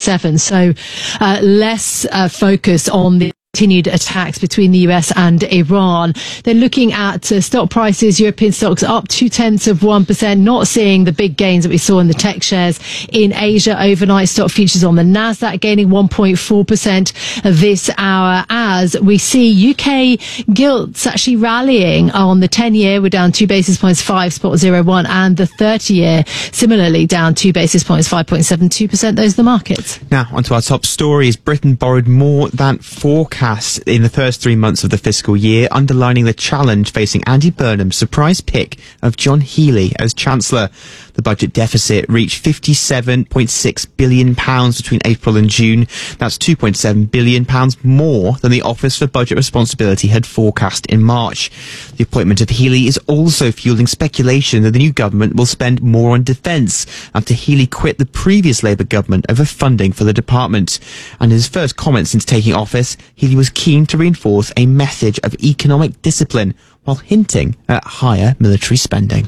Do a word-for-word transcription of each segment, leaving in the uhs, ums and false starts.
seven. So uh, less uh, focus on the continued attacks between the U S and Iran. They're looking at uh, stock prices. European stocks up two tenths of one percent, not seeing the big gains that we saw in the tech shares in Asia overnight. Stock futures on the Nasdaq gaining one point four percent this hour, as we see U K gilts actually rallying on the ten year. We're down two basis points, five point zero one, and the thirty year similarly down two basis points, five point seven two percent. Those are the markets. Now onto our top stories. Britain borrowed more than forecast in the first three months of the fiscal year, underlining the challenge facing Andy Burnham's surprise pick of John Healey as Chancellor. The budget deficit reached fifty-seven point six billion pounds between April and June. That's two point seven billion pounds more than the Office for Budget Responsibility had forecast in March. The appointment of Healey is also fueling speculation that the new government will spend more on defence after Healey quit the previous Labour government over funding for the department. And in his first comment since taking office, Healey was keen to reinforce a message of economic discipline while hinting at higher military spending.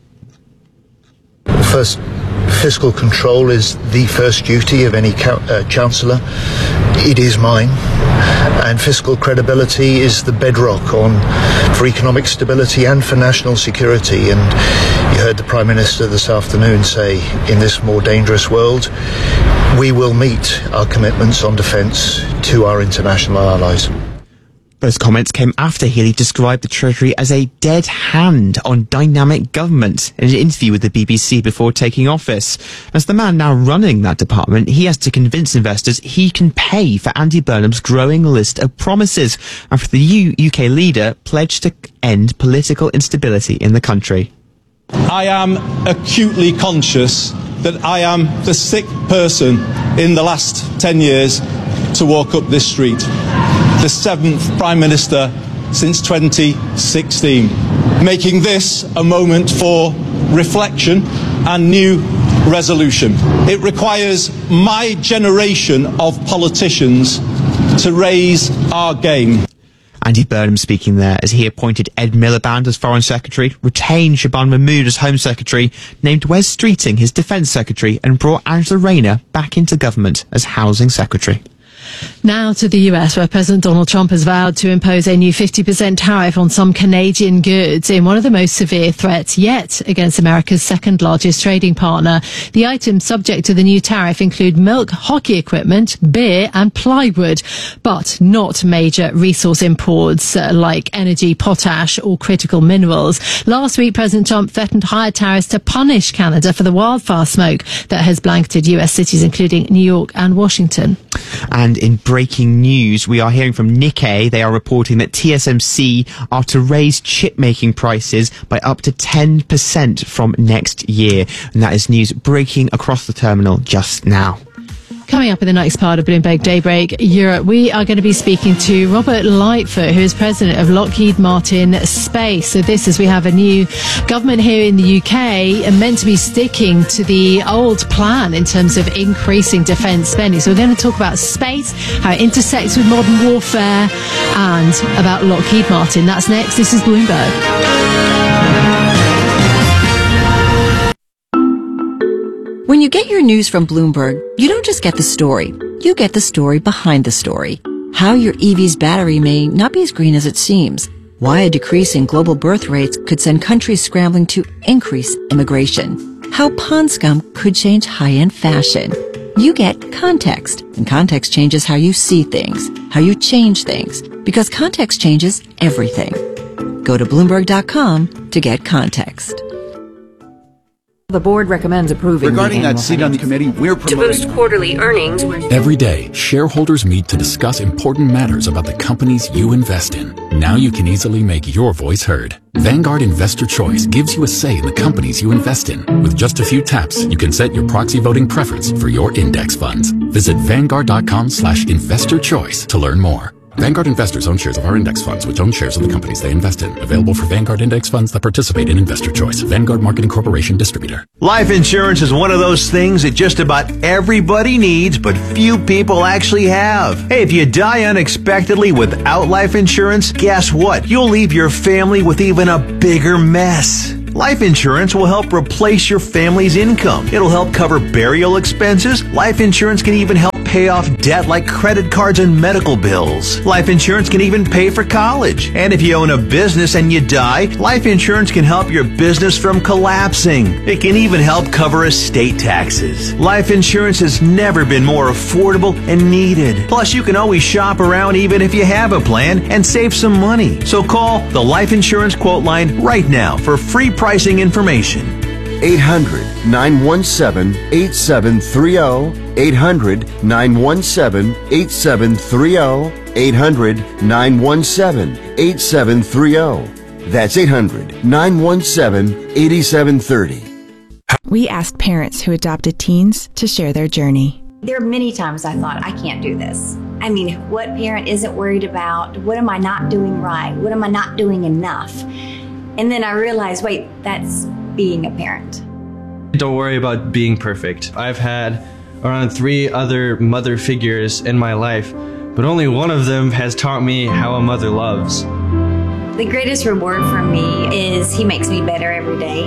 First, fiscal control is the first duty of any uh, Chancellor. It is mine. And fiscal credibility is the bedrock on for economic stability and for national security. And you heard the Prime Minister this afternoon say, in this more dangerous world, we will meet our commitments on defence to our international allies. Those comments came after Healey described the Treasury as a dead hand on dynamic government in an interview with the B B C before taking office. As the man now running that department, he has to convince investors he can pay for Andy Burnham's growing list of promises after the U- UK leader pledged to end political instability in the country. I am acutely conscious that I am the sixth person in the last ten years to walk up this street. The seventh Prime Minister since twenty sixteen, making this a moment for reflection and new resolution. It requires my generation of politicians to raise our game. Andy Burnham speaking there as he appointed Ed Miliband as Foreign Secretary, retained Shaban Mahmood as Home Secretary, named Wes Streeting his Defence Secretary, and brought Angela Rayner back into government as Housing Secretary. Now to the U S, where President Donald Trump has vowed to impose a new fifty percent tariff on some Canadian goods in one of the most severe threats yet against America's second largest trading partner. The items subject to the new tariff include milk, hockey equipment, beer and plywood, but not major resource imports uh, like energy, potash or critical minerals. Last week, President Trump threatened higher tariffs to punish Canada for the wildfire smoke that has blanketed U S cities, including New York and Washington. And in breaking news, we are hearing from Nikkei. They are reporting that T S M C are to raise chip-making prices by up to ten percent from next year. And that is news breaking across the terminal just now. Coming up in the next part of Bloomberg Daybreak Europe, we are going to be speaking to Robert Lightfoot, who is president of Lockheed Martin Space. So this is, we have a new government here in the U K and meant to be sticking to the old plan in terms of increasing defence spending. So we're going to talk about space, how it intersects with modern warfare, and about Lockheed Martin. That's next. This is Bloomberg. When you get your news from Bloomberg, you don't just get the story. You get the story behind the story. How your E V's battery may not be as green as it seems. Why a decrease in global birth rates could send countries scrambling to increase immigration. How pond scum could change high-end fashion. You get context, and context changes how you see things, how you change things, because context changes everything. Go to Bloomberg dot com to get context. The board recommends approving regarding that seat on the committee. We're promoting to boost quarterly earnings. Every day, shareholders meet to discuss important matters about the companies you invest in. Now you can easily make your voice heard. Vanguard Investor Choice gives you a say in the companies you invest in. With just a few taps, you can set your proxy voting preference for your index funds. Visit Vanguard dot com slash investor choice to learn more. Vanguard investors own shares of our index funds, which own shares of the companies they invest in. Available for Vanguard index funds that participate in Investor Choice. Vanguard Marketing Corporation Distributor. Life insurance is one of those things that just about everybody needs, but few people actually have. Hey, if you die unexpectedly without life insurance, guess what? You'll leave your family with even a bigger mess. Life insurance will help replace your family's income. It'll help cover burial expenses. Life insurance can even help pay off debt like credit cards and medical bills. Life insurance can even pay for college. And if you own a business and you die, life insurance can help your business from collapsing. It can even help cover estate taxes. Life insurance has never been more affordable and needed. Plus, you can always shop around even if you have a plan and save some money. So call the Life Insurance Quote Line right now for free pricing information. eight hundred, nine one seven, eight seven three zero. eight hundred, nine one seven, eight seven three zero. eight hundred, nine one seven, eight seven three zero. That's eight hundred, nine one seven, eight seven three zero. We asked parents who adopted teens to share their journey. There are many times I thought, I can't do this. I mean, what parent isn't worried about? What am I not doing right? What am I not doing enough? And then I realized, wait, that's being a parent. Don't worry about being perfect. I've had around three other mother figures in my life, but only one of them has taught me how a mother loves. The greatest reward for me is he makes me better every day.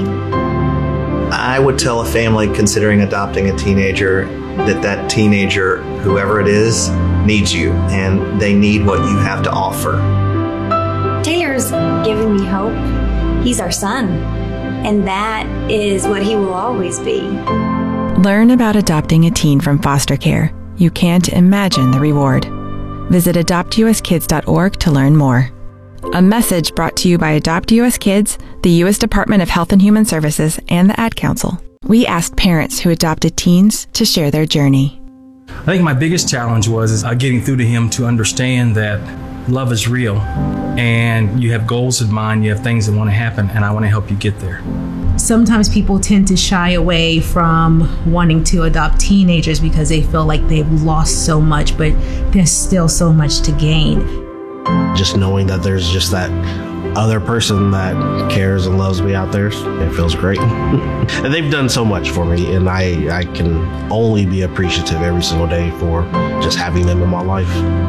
I would tell a family considering adopting a teenager that that teenager, whoever it is, needs you, and they need what you have to offer. Taylor's giving me hope. He's our son, and that is what he will always be. Learn about adopting a teen from foster care. You can't imagine the reward. Visit adopt u s kids dot org to learn more. A message brought to you by Adopt U S Kids, the U S Department of Health and Human Services, and the Ad Council. We asked parents who adopted teens to share their journey. I think my biggest challenge was is uh, getting through to him to understand that love is real and you have goals in mind, you have things that want to happen, and I want to help you get there. Sometimes people tend to shy away from wanting to adopt teenagers because they feel like they've lost so much, but there's still so much to gain. Just knowing that there's just that other person that cares and loves me out there, it feels great. And they've done so much for me, and I, I can only be appreciative every single day for just having them in my life.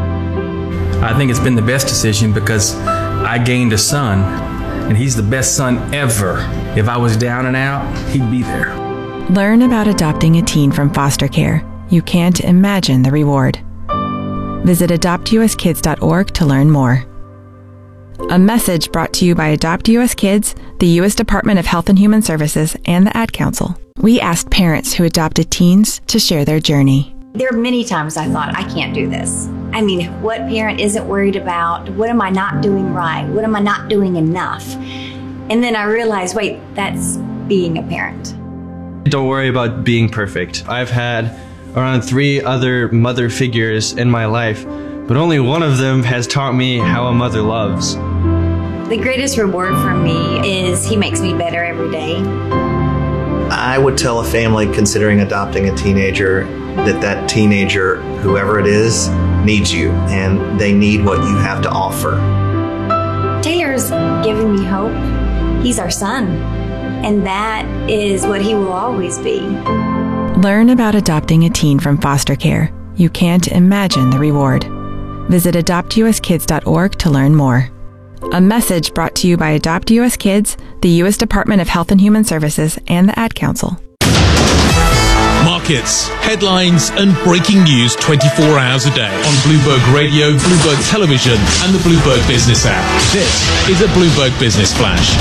I think it's been the best decision because I gained a son, and he's the best son ever. If I was down and out, he'd be there. Learn about adopting a teen from foster care. You can't imagine the reward. Visit adopt u s kids dot org to learn more. A message brought to you by Adopt U S Kids, the U S Department of Health and Human Services, and the Ad Council. We asked parents who adopted teens to share their journey. There are many times I thought, I can't do this. I mean, what parent isn't worried about? What am I not doing right? What am I not doing enough? And then I realized, wait, that's being a parent. Don't worry about being perfect. I've had around three other mother figures in my life, but only one of them has taught me how a mother loves. The greatest reward for me is he makes me better every day. I would tell a family considering adopting a teenager that that teenager, whoever it is, needs you, and they need what you have to offer. Taylor's giving me hope. He's our son, and that is what he will always be. Learn about adopting a teen from foster care. You can't imagine the reward. Visit adopt u s kids dot org to learn more. A message brought to you by Adopt U S Kids, the U S Department of Health and Human Services, and the Ad Council. Markets, headlines, and breaking news twenty-four hours a day on Bloomberg Radio, Bloomberg Television, and the Bloomberg Business app. This is a Bloomberg Business Flash.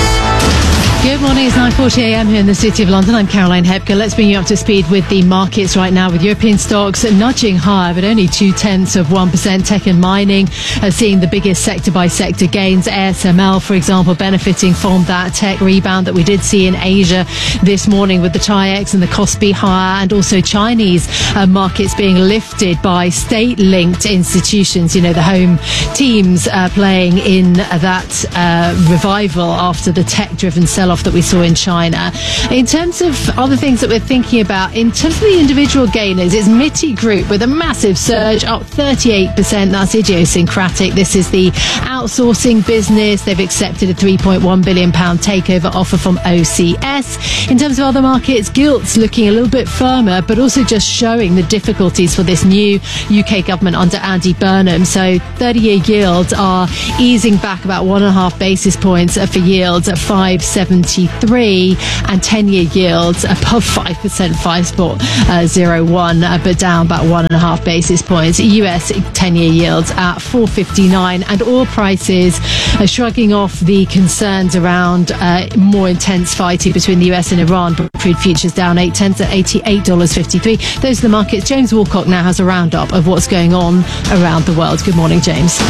Good morning, it's nine forty a m here in the City of London. I'm Caroline Hepker. Let's bring you up to speed with the markets right now, with European stocks nudging higher, but only two-tenths of one percent. Tech and mining are seeing the biggest sector-by-sector gains. A S M L, for example, benefiting from that tech rebound that we did see in Asia this morning, with the TAIEX and the Kospi higher, and also Chinese uh, markets being lifted by state-linked institutions, you know, the home teams uh, playing in that uh, revival after the tech-driven sell off that we saw in China. In terms of other things that we're thinking about, in terms of the individual gainers, it's M I T I Group with a massive surge up thirty-eight percent. That's idiosyncratic. This is the outsourcing business. They've accepted a three point one billion pounds takeover offer from O C S. In terms of other markets, gilts looking a little bit firmer, but also just showing the difficulties for this new U K government under Andy Burnham. So thirty-year yields are easing back about one and a half basis points for yields at five seven seventy-three, and ten-year yields above five percent, five spot zero one, uh, but down about one and a half basis points. U S ten-year yields at four fifty-nine, and oil prices are shrugging off the concerns around uh, more intense fighting between the U S and Iran. Crude futures down eight tenths at eighty-eight dollars fifty-three. Those are the markets. James Walcock now has a roundup of what's going on around the world. Good morning, James.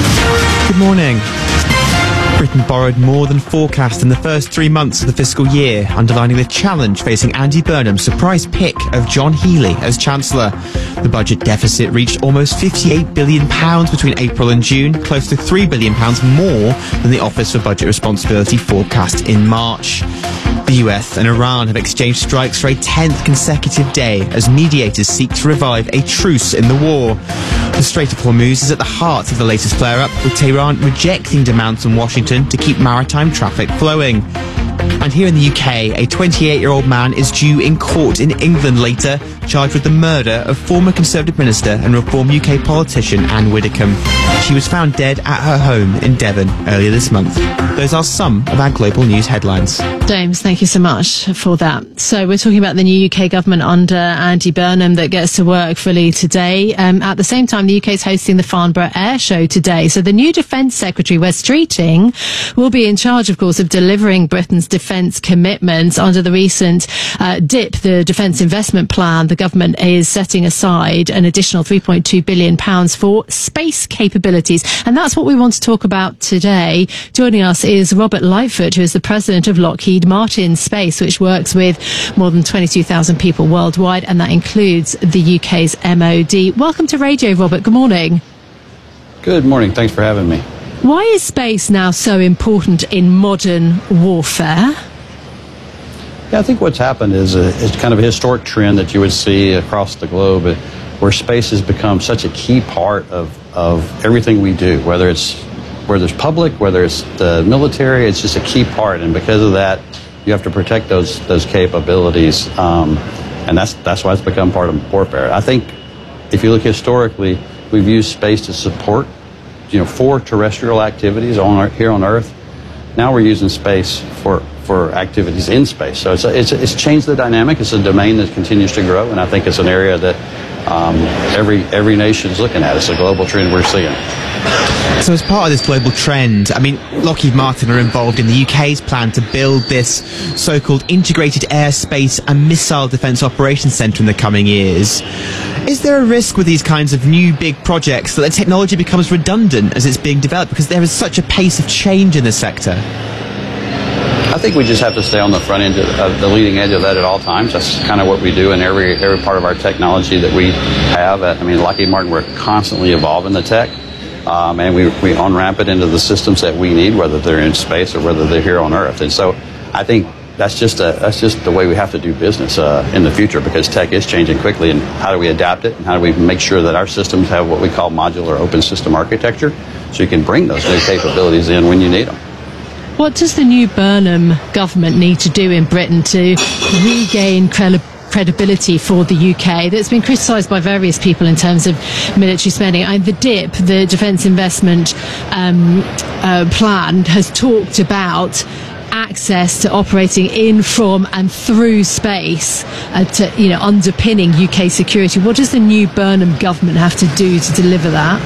Good morning. Britain borrowed more than forecast in the first three months of the fiscal year, underlining the challenge facing Andy Burnham's surprise pick of John Healey as Chancellor. The budget deficit reached almost fifty-eight billion pounds between April and June, close to three billion pounds more than the Office for Budget Responsibility forecast in March. The U S and Iran have exchanged strikes for a tenth consecutive day as mediators seek to revive a truce in the war. The Strait of Hormuz is at the heart of the latest flare-up, with Tehran rejecting demands from Washington to keep maritime traffic flowing. And here in the U K, a twenty-eight-year-old man is due in court in England later, charged with the murder of former Conservative Minister and Reform U K politician Anne Widdecombe. She was found dead at her home in Devon earlier this month. Those are some of our global news headlines. James, thank you so much for that. So we're talking about the new U K government under Andy Burnham that gets to work fully today. Um, at the same time, the U K is hosting the Farnborough Air Show today. So the new Defence Secretary, Wes Streeting, will be in charge, of course, of delivering Britain's defence commitments under the recent uh, D I P, the Defence Investment Plan. The government is setting aside an additional three point two billion pounds for space capabilities. And that's what we want to talk about today. Joining us is Robert Lightfoot, who is the president of Lockheed Martin Space, which works with more than twenty-two thousand people worldwide, and that includes the U K's M O D. Welcome to Radio, Robert. Good morning. Good morning. Thanks for having me. Why is space now so important in modern warfare? Yeah, I think what's happened is a, it's kind of a historic trend that you would see across the globe, uh, where space has become such a key part of, of everything we do, whether it's whether it's public, whether it's the military. It's just a key part, and because of that, you have to protect those those capabilities, um, and that's that's why it's become part of warfare. I think if you look historically, we've used space to support, you know, for terrestrial activities on our, here on Earth. Now we're using space for for activities in space. So it's a, it's a, it's changed the dynamic. It's a domain that continues to grow, and I think it's an area that um, every every nation is looking at. It's a global trend we're seeing. So as part of this global trend, I mean, Lockheed Martin are involved in the U K's plan to build this so-called Integrated Airspace and Missile Defence Operations Centre in the coming years. Is there a risk with these kinds of new big projects that the technology becomes redundant as it's being developed, because there is such a pace of change in the sector? I think we just have to stay on the front end of, of the leading edge of that at all times. That's kind of what we do in every every part of our technology that we have. I mean, Lockheed Martin, we're constantly evolving the tech. Um, and we, we on-ramp it into the systems that we need, whether they're in space or whether they're here on Earth. And so I think that's just a, that's just the way we have to do business uh, in the future, because tech is changing quickly. And how do we adapt it? And how do we make sure that our systems have what we call modular open system architecture, so you can bring those new capabilities in when you need them? What does the new Burnham government need to do in Britain to regain credibility? credibility for the U K that's been criticised by various people in terms of military spending? And the D I P, the Defence Investment um, uh, Plan, has talked about access to operating in, from and through space uh, to, you know, underpinning U K security. What does the new Burnham government have to do to deliver that?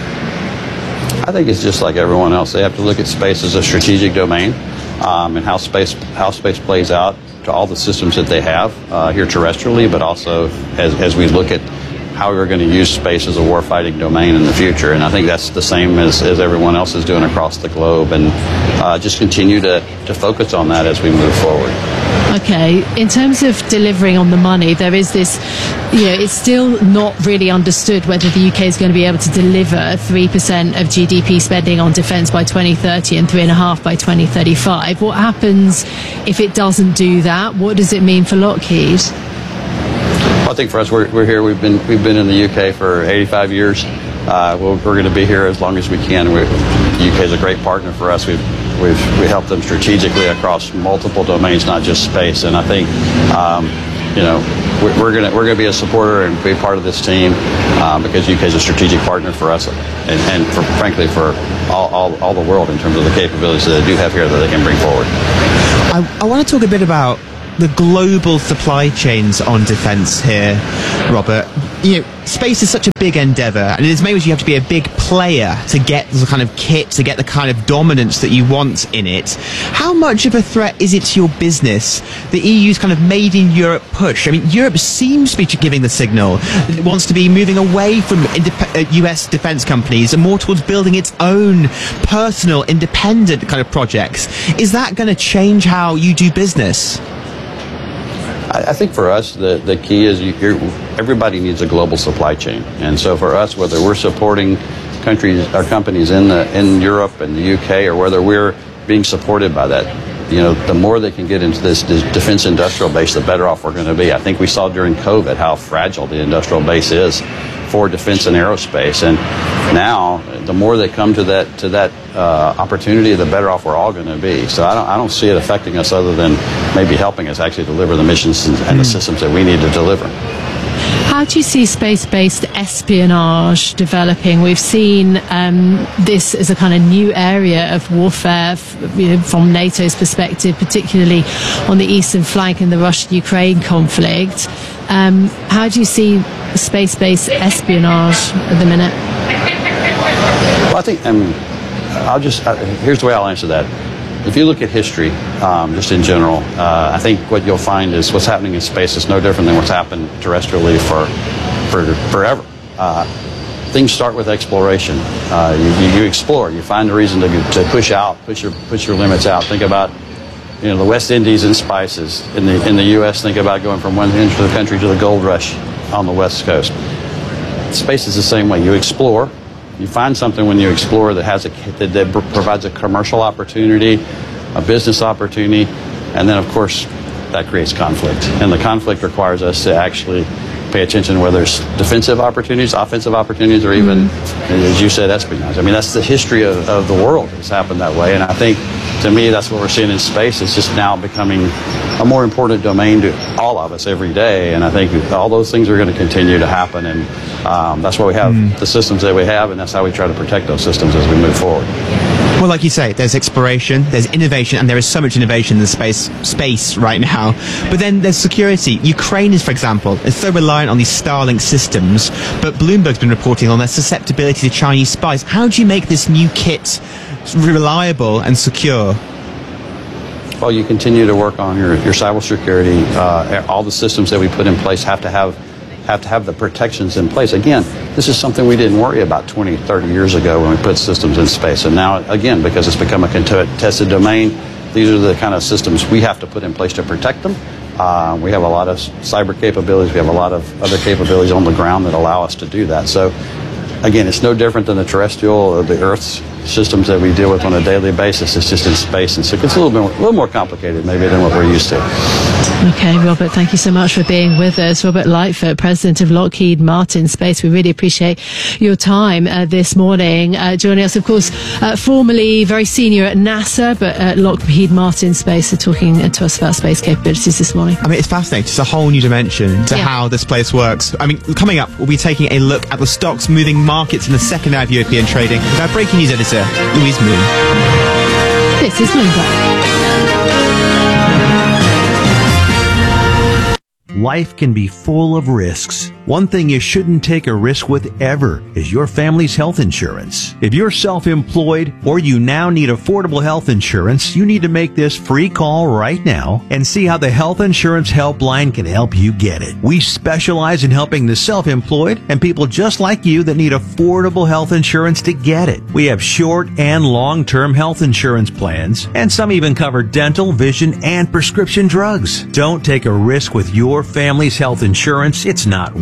I think it's just like everyone else. They have to look at space as a strategic domain, um, and how space how space plays out to all the systems that they have uh, here terrestrially, but also as, as we look at how we're going to use space as a warfighting domain in the future. And I think that's the same as, as everyone else is doing across the globe, and uh, just continue to, to focus on that as we move forward. Okay, in terms of delivering on the money, there is this, you know, it's still not really understood whether the U K is going to be able to deliver three percent of G D P spending on defence by twenty thirty and three point five by twenty thirty-five. What happens if it doesn't do that? What does it mean for Lockheed? Well, I think for us, we're, we're here. We've been we've been in the U K for eighty-five years. Uh, we're we're going to be here as long as we can. We're, the U K is a great partner for us. We've We've we helped them strategically across multiple domains, not just space. And I think um, you know, we're, we're gonna we're gonna be a supporter and be part of this team um, because U K is a strategic partner for us, and, and for, frankly for all, all all the world in terms of the capabilities that they do have here that they can bring forward. I, I want to talk a bit about the global supply chains on defence here, Robert. You know, space is such a big endeavour, and in as many ways you have to be a big player to get the kind of kit, to get the kind of dominance that you want in it. How much of a threat is it to your business, the E U's kind of made in Europe push? I mean, Europe seems to be giving the signal that it wants to be moving away from indep- U S defence companies and more towards building its own personal, independent kind of projects. Is that going to change how you do business? I think for us, the, the key is you, everybody needs a global supply chain. And so for us, whether we're supporting countries or companies in the, in Europe and the U K, or whether we're being supported by that, you know, the more they can get into this, this defense industrial base, the better off we're going to be. I think we saw during COVID how fragile the industrial base is for defense and aerospace. And now, the more they come to that to that uh, opportunity, the better off we're all going to be. So I don't I don't see it affecting us other than maybe helping us actually deliver the missions and, and the systems that we need to deliver. How do you see space-based espionage developing? We've seen um, this as a kind of new area of warfare, you know, from NATO's perspective, particularly on the eastern flank in the Russia-Ukraine conflict. Um, how do you see space-based espionage at the minute? Well, I think um, I'll just uh, here's the way I'll answer that. If you look at history, um, just in general, uh, I think what you'll find is what's happening in space is no different than what's happened terrestrially for, for forever. Uh, things start with exploration. Uh, you, you, you explore. You find a reason to, to push out, push your push your limits out. Think about, you know, the West Indies and spices. In the in the U S, think about going from one end of the country to the gold rush on the West Coast. Space is the same way. You explore. You find something when you explore that has a that, that provides a commercial opportunity, a business opportunity, and then of course that creates conflict. And the conflict requires us to actually pay attention whether there's defensive opportunities, offensive opportunities, or even, mm-hmm. as you said, espionage. I mean, that's the history of, of the world. It's happened that way, and I think to me that's what we're seeing in space. It's just now becoming a more important domain to all of us every day, and I think all those things are going to continue to happen, and um, that's why we have mm. the systems that we have, and that's how we try to protect those systems as we move forward. Well, like you say, there's exploration, there's innovation, and there is so much innovation in the space space right now. But then there's security. Ukraine is, for example, is so reliant on these Starlink systems, but Bloomberg's been reporting on their susceptibility to Chinese spies. How do you make this new kit reliable and secure? Well, you continue to work on your, your cybersecurity. Uh, all the systems that we put in place have to have have to have the protections in place. Again, this is something we didn't worry about twenty, thirty years ago when we put systems in space. And now, again, because it's become a contested domain, these are the kind of systems we have to put in place to protect them. Uh, we have a lot of cyber capabilities. We have a lot of other capabilities on the ground that allow us to do that. So, again, it's no different than the terrestrial or the Earth's systems that we deal with on a daily basis. It's just in space, and so it's a little bit, a little more complicated maybe than what we're used to. Okay, Robert, thank you so much for being with us. Robert Lightfoot, President of Lockheed Martin Space. We really appreciate your time uh, this morning. Uh, joining us, of course, uh, formerly very senior at NASA, but at Lockheed Martin Space, so talking to us about space capabilities this morning. I mean, it's fascinating. It's a whole new dimension to yeah. how this place works. I mean, coming up, we'll be taking a look at the stocks moving markets in the second hour of European trading with our breaking news editor, Louise Moon. This is Bloomberg. Life can be full of risks. One thing you shouldn't take a risk with ever is your family's health insurance. If you're self-employed or you now need affordable health insurance, you need to make this free call right now and see how the Health Insurance Helpline can help you get it. We specialize in helping the self-employed and people just like you that need affordable health insurance to get it. We have short and long-term health insurance plans, and some even cover dental, vision, and prescription drugs. Don't take a risk with your family's health insurance. It's not worth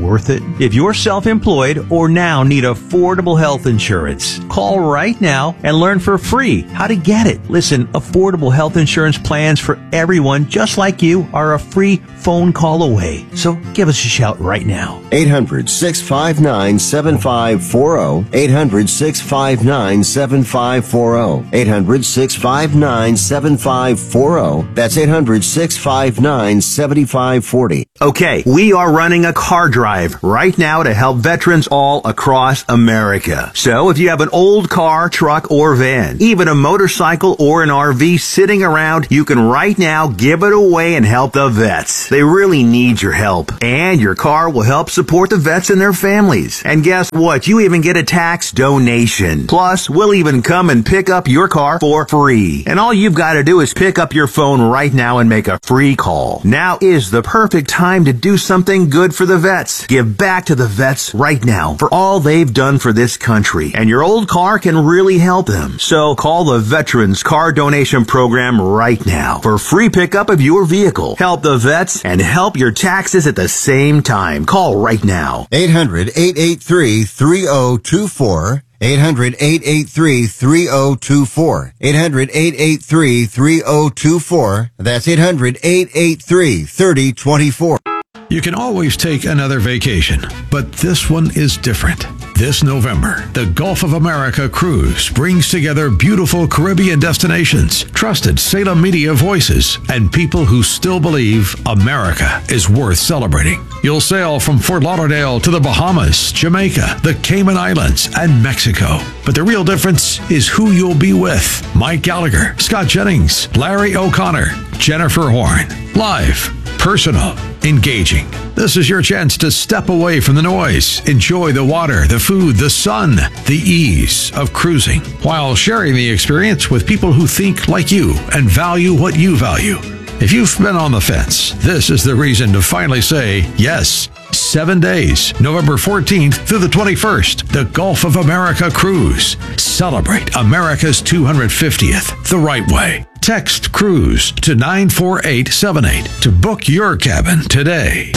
worth it? If you're self-employed or now need affordable health insurance, call right now and learn for free how to get it. Listen, affordable health insurance plans for everyone just like you are a free phone call away. So give us a shout right now. eight hundred, six five nine, seven five four zero. eight hundred, six five nine, seven five four zero. eight hundred, six five nine, seven five four zero. That's eight hundred, six five nine, seven five four zero. Okay, we are running a car drive right now to help veterans all across America. So if you have an old car, truck, or van, even a motorcycle or an R V sitting around, you can right now give it away and help the vets. They really need your help. And your car will help support the vets and their families. And guess what? You even get a tax donation. Plus, we'll even come and pick up your car for free. And all you've got to do is pick up your phone right now and make a free call. Now is the perfect time to do something good for the vets. Give back to the vets right now for all they've done for this country. And your old car can really help them. So call the Veterans Car Donation Program right now for free pickup of your vehicle. Help the vets and help your taxes at the same time. Call right now. eight hundred, eight eight three, three zero two four. eight hundred, eight eight three, three zero two four. eight hundred, eight eight three, three zero two four. That's eight hundred, eight eight three, three zero two four. You can always take another vacation, but this one is different. This November, the Gulf of America Cruise brings together beautiful Caribbean destinations, trusted Salem media voices, and people who still believe America is worth celebrating. You'll sail from Fort Lauderdale to the Bahamas, Jamaica, the Cayman Islands, and Mexico. But the real difference is who you'll be with. Mike Gallagher, Scott Jennings, Larry O'Connor, Jennifer Horn. Live, personal, engaging. This is your chance to step away from the noise, enjoy the water, the food, the sun, the ease of cruising, while sharing the experience with people who think like you and value what you value. If you've been on the fence, this is the reason to finally say yes. Seven days, November fourteenth through the twenty-first, the Gulf of America Cruise. Celebrate America's two hundred fiftieth the right way. Text CRUISE to nine four eight seven eight to book your cabin today.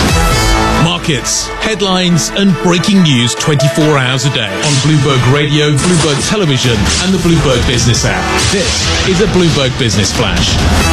Markets, headlines, and breaking news twenty-four hours a day on Bloomberg Radio, Bloomberg Television, and the Bloomberg Business app. This is a Bloomberg Business Flash.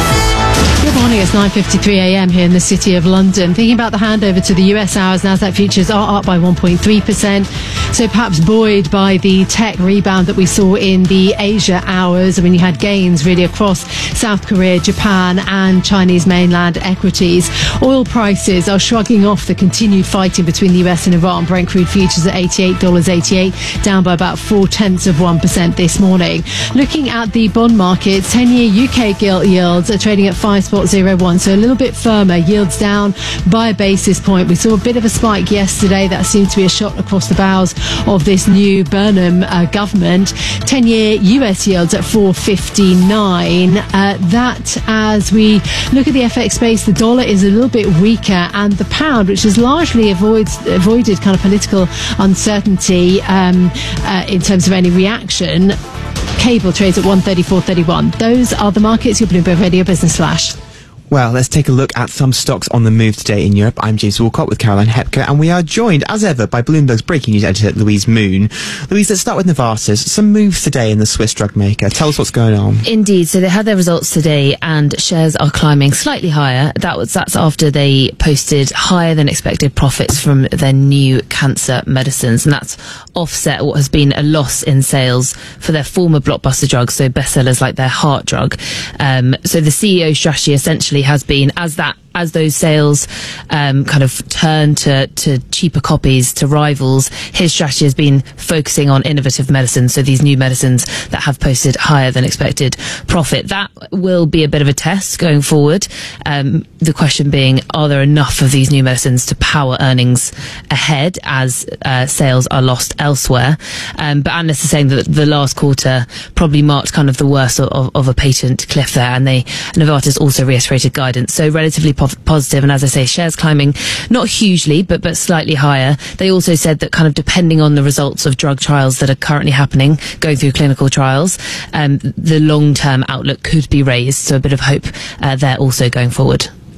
Good morning, it's nine fifty-three a.m. here in the City of London. Thinking about the handover to the U S hours, Nasdaq futures are up by one point three percent. So perhaps buoyed by the tech rebound that we saw in the Asia hours. I mean, you had gains really across South Korea, Japan, and Chinese mainland equities. Oil prices are shrugging off the continued fighting between the U S and Iran. Brent crude futures at eighty-eight dollars eighty-eight, down by about four tenths of one percent this morning. Looking at the bond markets, ten-year U K gilt yields are trading at five point zero one, so a little bit firmer. Yields down by a basis point. We saw a bit of a spike yesterday. That seemed to be a shot across the bows of this new Burnham uh, government. ten-year U S yields at four fifty-nine. Uh, that, as we look at the F X space, the dollar is a little bit weaker, and the pound, which has largely avoids, avoided kind of political uncertainty um, uh, in terms of any reaction, cable trades at one thirty-four thirty-one. Those are the markets. Your Bloomberg Radio Business Flash. Well, let's take a look at some stocks on the move today in Europe. I'm James Walcott with Caroline Hepker, and we are joined, as ever, by Bloomberg's breaking news editor, Louise Moon. Louise, let's start with Novartis. Some moves today in the Swiss drug maker. Tell us what's going on. Indeed. So they had their results today, and shares are climbing slightly higher. That was That's after they posted higher than expected profits from their new cancer medicines, and that's offset what has been a loss in sales for their former blockbuster drugs, so bestsellers like their heart drug. Um, so the C E O strategy essentially has been, as that as those sales um, kind of turn to, to cheaper copies, to rivals, his strategy has been focusing on innovative medicines, so these new medicines that have posted higher than expected profit. That will be a bit of a test going forward. Um, the question being, are there enough of these new medicines to power earnings ahead as uh, sales are lost elsewhere? Um, but analysts are saying that the last quarter probably marked kind of the worst of, of a patent cliff there, and they Novartis also reiterated guidance, so relatively positive. Positive, and as I say, shares climbing not hugely but but slightly higher. They also said that kind of depending on the results of drug trials that are currently happening, going through clinical trials, um, the long-term outlook could be raised, so a bit of hope uh, there also going forward.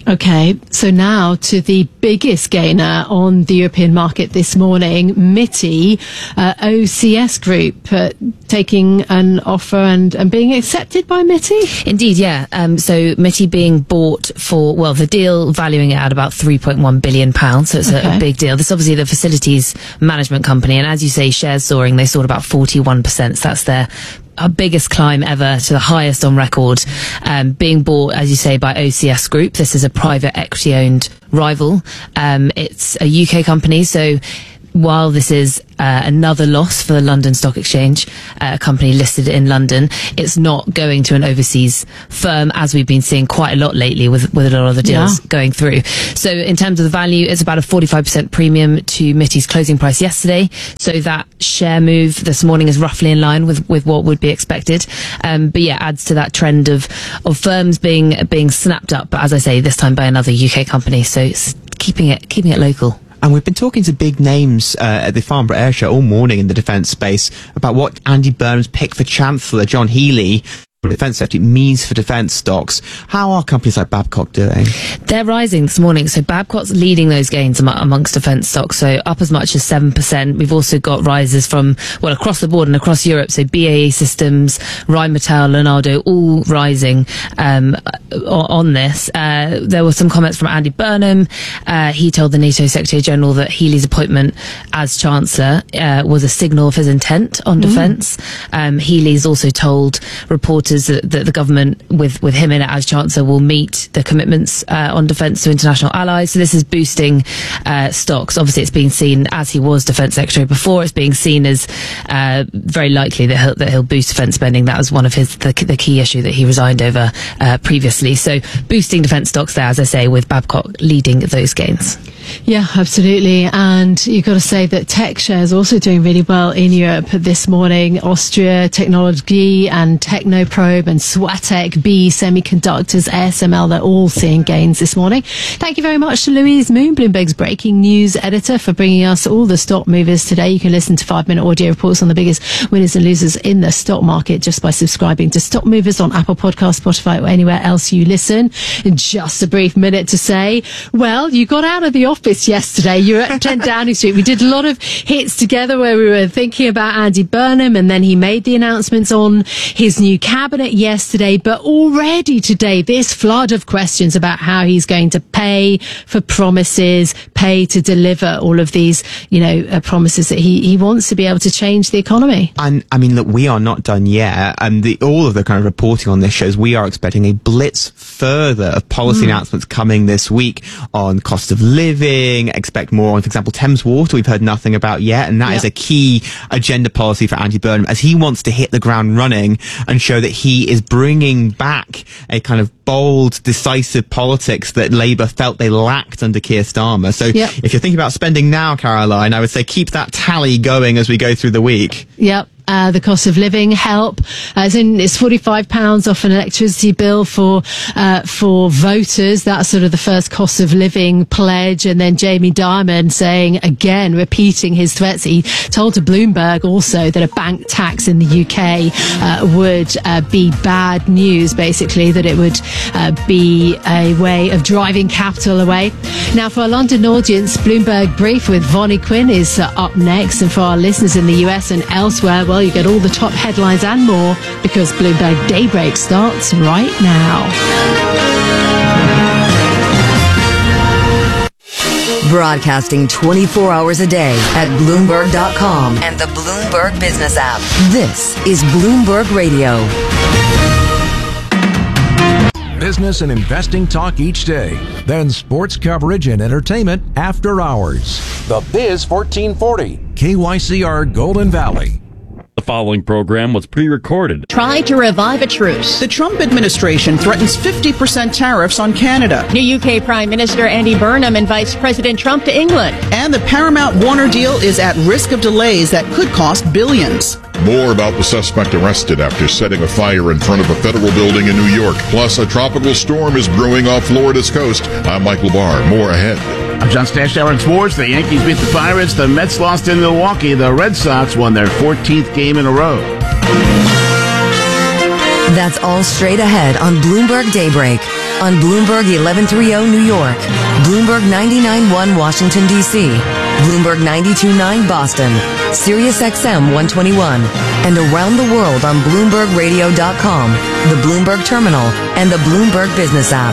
Okay, so now to the biggest gainer on the European market this morning, Miti, uh, O C S Group, uh, taking an offer and, and being accepted by Miti? Indeed, yeah. Um, so Miti being bought for, well, the deal valuing it at about three point one billion pounds, so it's okay. a, a big deal. This is obviously the facilities management company, and as you say, shares soaring, they soared about forty-one percent, so that's their our biggest climb ever to the highest on record, um, being bought, as you say, by O C S Group. This is a private equity owned rival. Um, it's a U K company, so while this is uh, another loss for the London Stock Exchange, uh, a company listed in London, it's not going to an overseas firm, as we've been seeing quite a lot lately with, with a lot of the deals yeah. going through. So in terms of the value, it's about a forty-five percent premium to Miti's closing price yesterday. So that share move this morning is roughly in line with, with what would be expected. Um, but yeah, adds to that trend of, of firms being, being snapped up. But as I say, this time by another U K company. So it's keeping it, keeping it local. And we've been talking to big names uh, at the Farnborough Air Show all morning in the defence space about what Andy Burnham's pick for Chancellor, John Healey, defence safety means for defence stocks. How are companies like Babcock doing? They're rising this morning. So Babcock's leading those gains am- amongst defence stocks. So up as much as seven percent. We've also got rises from, well, across the board and across Europe. So B A E Systems, Rheinmetall, Leonardo, all rising um, on this. Uh, there were some comments from Andy Burnham. Uh, he told the NATO Secretary General that Healey's appointment as Chancellor uh, was a signal of his intent on mm. defence. Um, Healey's also told reporters That, that the government, with, with him in it as Chancellor, will meet the commitments uh, on defence to international allies. So this is boosting uh, stocks. Obviously, it's being seen, as he was Defence Secretary before, it's being seen as uh, very likely that he'll, that he'll boost defence spending. That was one of his the, the key issue that he resigned over uh, previously. So boosting defence stocks there, as I say, with Babcock leading those gains. Yeah, absolutely. And you've got to say that tech shares also doing really well in Europe this morning. Austria Technology and Technoprobe and Swatek, B Semiconductors, A S M L, they're all seeing gains this morning. Thank you very much to Louise Moon, Bloomberg's breaking news editor, for bringing us all the stock movers today. You can listen to five-minute audio reports on the biggest winners and losers in the stock market just by subscribing to Stock Movers on Apple Podcasts, Spotify, or anywhere else you listen. In just a brief minute to say, well, you got out of the office yesterday. You were at ten Downing Street. We did a lot of hits together where we were thinking about Andy Burnham, and then he made the announcements on his new cabinet yesterday. But already today, this flood of questions about how he's going to pay for promises, pay to deliver all of these, you know, uh, promises that he, he wants to be able to change the economy. And I mean, look, we are not done yet. And the, all of the kind of reporting on this shows we are expecting a blitz further of policy mm. announcements coming this week on cost of living. Expect more on, for example, Thames Water, we've heard nothing about yet, and that yep. is a key agenda policy for Andy Burnham, as he wants to hit the ground running and show that he is bringing back a kind of bold, decisive politics that Labour felt they lacked under Keir Starmer. So yep. if you're thinking about spending now, Caroline, I would say keep that tally going as we go through the week. Yep. Uh, the cost of living help, as in it's forty-five pounds off an electricity bill for uh, for voters. That's sort of the first cost of living pledge. And then Jamie Dimon saying again, repeating his threats. He told to Bloomberg also that a bank tax in the U K uh, would uh, be bad news, basically, that it would uh, be a way of driving capital away. Now, for our London audience, Bloomberg Brief with Vonnie Quinn is uh, up next. And for our listeners in the U S and elsewhere, well, you get all the top headlines and more, because Bloomberg Daybreak starts right now. Broadcasting twenty-four hours a day at Bloomberg dot com and the Bloomberg Business app. This is Bloomberg Radio. Business and investing talk each day. Then sports coverage and entertainment after hours. The Biz fourteen forty. K Y C R Golden Valley. The following program was pre-recorded. Try to revive a truce. The Trump administration threatens fifty percent tariffs on Canada. New U K Prime Minister Andy Burnham invites President Trump to England. And the Paramount Warner deal is at risk of delays that could cost billions. More about the suspect arrested after setting a fire in front of a federal building in New York. Plus, a tropical storm is brewing off Florida's coast. I'm Michael Barr. More ahead. I'm John Stashower in sports. The Yankees beat the Pirates. The Mets lost in Milwaukee. The Red Sox won their fourteenth game in a row. That's all straight ahead on Bloomberg Daybreak. on Bloomberg eleven thirty New York, Bloomberg ninety-nine point one Washington, D C, Bloomberg ninety-two point nine Boston, Sirius X M one twenty-one, and around the world on Bloomberg Radio dot com, the Bloomberg Terminal, and the Bloomberg Business app.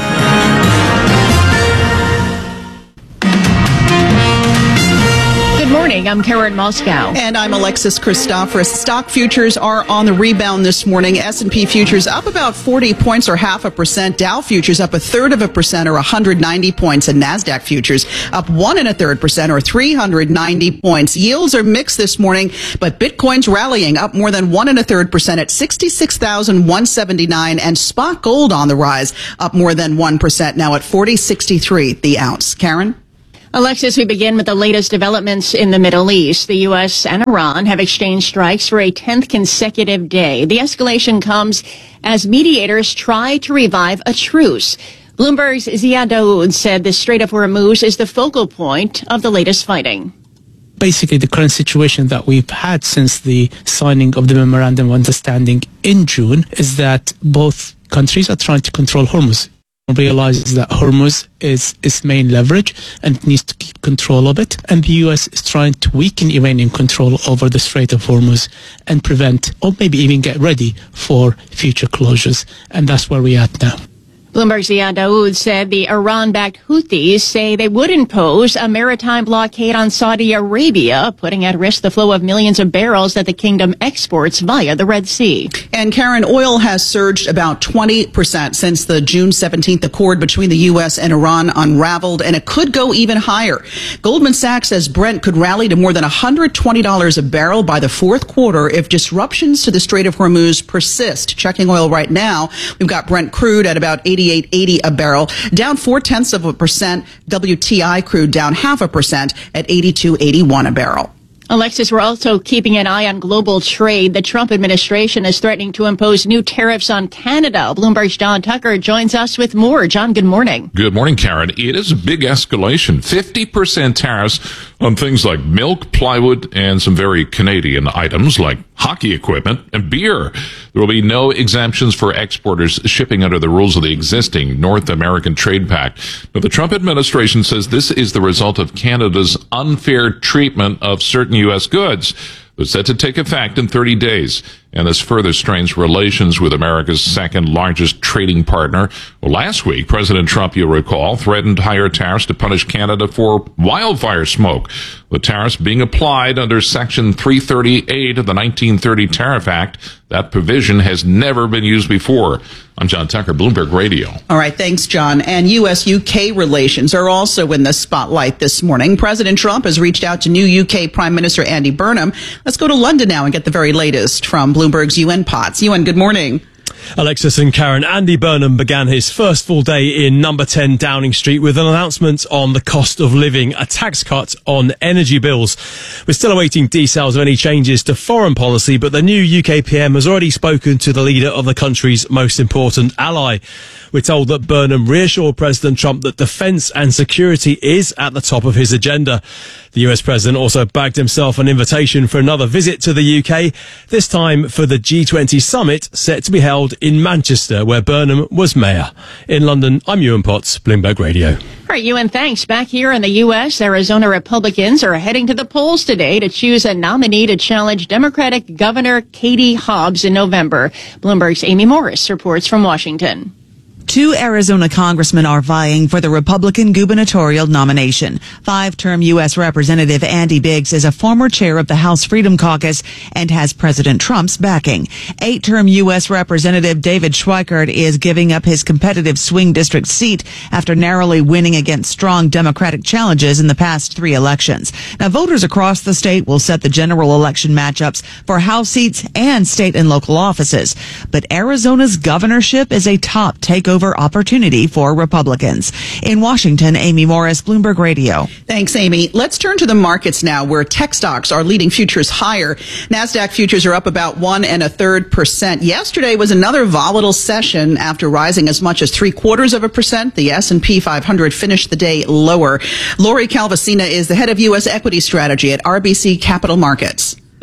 Good morning. I'm Karen Moscow. And I'm Alexis Christoforous. Stock futures are on the rebound this morning. S and P futures up about forty points or half a percent. Dow futures up a third of a percent or one hundred ninety points. And NASDAQ futures up one and a third percent or three hundred ninety points. Yields are mixed this morning, but Bitcoin's rallying up more than one and a third percent at sixty-six thousand one hundred seventy-nine. And spot gold on the rise up more than one percent now at forty sixty-three the ounce. Karen? Alexis, we begin with the latest developments in the Middle East. The U S and Iran have exchanged strikes for a tenth consecutive day. The escalation comes as mediators try to revive a truce. Bloomberg's Ziad Daoud said the Strait of Hormuz is the focal point of the latest fighting. Basically, the current situation that we've had since the signing of the Memorandum of Understanding in June is that both countries are trying to control Hormuz. Realizes that Hormuz is its main leverage and it needs to keep control of it, and the U S is trying to weaken Iranian control over the Strait of Hormuz and prevent or maybe even get ready for future closures, and that's where we're at now. Bloomberg's Ziad Daoud said the Iran-backed Houthis say they would impose a maritime blockade on Saudi Arabia, putting at risk the flow of millions of barrels that the kingdom exports via the Red Sea. And Karen, oil has surged about twenty percent since the June seventeenth accord between the U S and Iran unraveled, and it could go even higher. Goldman Sachs says Brent could rally to more than one hundred twenty dollars a barrel by the fourth quarter if disruptions to the Strait of Hormuz persist. Checking oil right now, we've got Brent crude at about eighty-eight eighty a barrel, down four tenths of a percent. W T I crude down half a percent at eighty-two eighty-one a barrel. Alexis, we're also keeping an eye on global trade. The Trump administration is threatening to impose new tariffs on Canada. Bloomberg's John Tucker joins us with more. John, good morning. Good morning, Karen. It is a big escalation. fifty percent tariffs on things like milk, plywood, and some very Canadian items like hockey equipment and beer. There will be no exemptions for exporters shipping under the rules of the existing North American Trade Pact. But the Trump administration says this is the result of Canada's unfair treatment of certain U S goods. They're set to take effect in thirty days, and this further strains relations with America's second largest trading partner. Well, last week, President Trump, you'll recall, threatened higher tariffs to punish Canada for wildfire smoke. The tariffs being applied under Section three thirty-eight of the nineteen thirty Tariff Act. That provision has never been used before. I'm John Tucker, Bloomberg Radio. All right, thanks, John. And U S U K relations are also in the spotlight this morning. President Trump has reached out to new U K Prime Minister Andy Burnham. Let's go to London now and get the very latest from Bloomberg's Ewan Potts. Ewan, good morning. Alexis and Karen, Andy Burnham began his first full day in number ten Downing Street with an announcement on the cost of living, a tax cut on energy bills. We're still awaiting details of any changes to foreign policy, but the new U K P M has already spoken to the leader of the country's most important ally. We're told that Burnham reassured President Trump that defence and security is at the top of his agenda. The U S president also bagged himself an invitation for another visit to the U K, this time for the G twenty summit set to be held in Manchester, where Burnham was mayor. In London, I'm Ewan Potts, Bloomberg Radio. All right, Ewan, thanks. Back here in the U S, Arizona Republicans are heading to the polls today to choose a nominee to challenge Democratic Governor Katie Hobbs in November. Bloomberg's Amy Morris reports from Washington. Two Arizona congressmen are vying for the Republican gubernatorial nomination. Five-term U S Representative Andy Biggs is a former chair of the House Freedom Caucus and has President Trump's backing. Eight-term U S Representative David Schweikert is giving up his competitive swing district seat after narrowly winning against strong Democratic challenges in the past three elections. Now, voters across the state will set the general election matchups for House seats and state and local offices. But Arizona's governorship is a top takeover opportunity for Republicans. In Washington, Amy Morris, Bloomberg Radio. Thanks, Amy. Let's turn to the markets now, where tech stocks are leading futures higher. NASDAQ futures are up about one and a third percent. Yesterday was another volatile session after rising as much as three quarters of a percent. The S and P five hundred finished the day lower. Lori Calvasina is the head of U S equity strategy at R B C Capital Markets.